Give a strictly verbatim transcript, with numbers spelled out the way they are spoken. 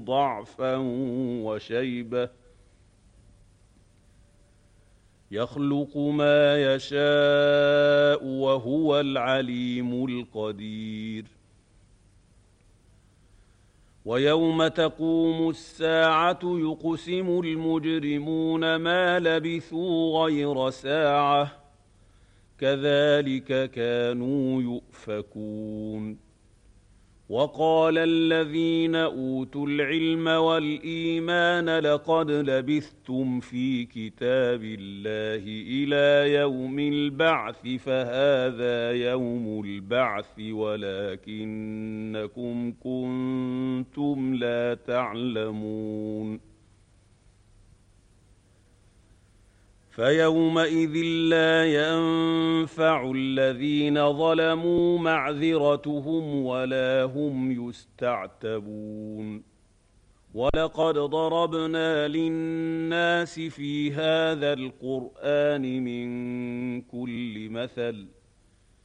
ضعفا وشيبة يخلق ما يشاء وهو العليم القدير ويوم تقوم الساعة يقسم المجرمون ما لبثوا غير ساعة كذلك كانوا يؤفكون وقال الذين أوتوا العلم والإيمان لقد لبثتم في كتاب الله إلى يوم البعث فهذا يوم البعث ولكنكم كنتم لا تعلمون فيومئذ لا ينفع الذين ظلموا معذرتهم ولا هم يستعتبون ولقد ضربنا للناس في هذا القرآن من كل مثل